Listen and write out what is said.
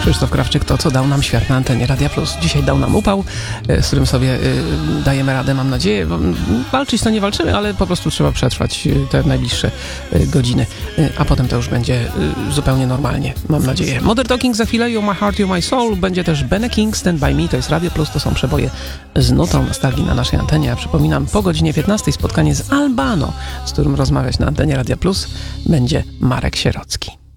Krzysztof Krawczyk, to co dał nam świat na antenie Radia Plus. Dzisiaj dał nam upał, z którym sobie dajemy radę, mam nadzieję. Walczyć to nie walczymy, ale po prostu trzeba przetrwać te najbliższe godziny, a potem to już będzie zupełnie normalnie, mam nadzieję. Modern Talking za chwilę, You My Heart, You My Soul, będzie też Bene King, Stand By Me, to jest Radio Plus, to są przeboje z nutą nostalgii na naszej antenie. Ja przypominam, po godzinie 15 spotkanie z Albano, z którym rozmawiać na antenie Radia Plus będzie Marek Sierocki.